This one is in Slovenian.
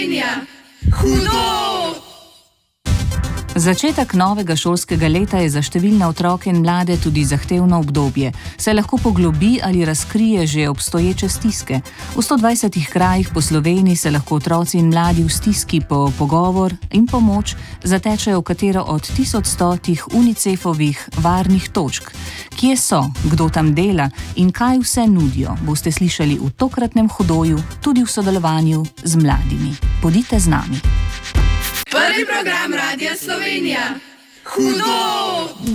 Hudo! Začetek novega šolskega leta je za številne otroke in mlade tudi zahtevno obdobje, saj lahko poglobi ali razkrije že obstoječe stiske. V 120 krajih po Sloveniji se lahko otroci in mladi v stiski po pogovor in pomoč zatečejo v katero od 1100 UNICEF-ovih varnih točk. Kje so, kdo tam dela in kaj vse nudijo, boste slišali v tokratnem Hudoju, tudi v sodelovanju z mladimi. Bodite z nami. Prvi program Radia Slovenija. Hudo!